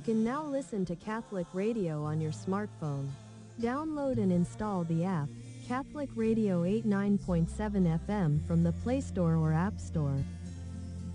can now listen to Catholic Radio on your smartphone. Download and install the app, Catholic Radio 89.7 FM from the Play Store or App Store.